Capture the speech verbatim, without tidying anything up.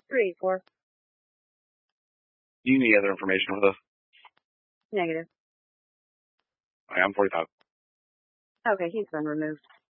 three eighty-four. Do you need other information with us? Negative. I am forty-five. Okay, he's been removed.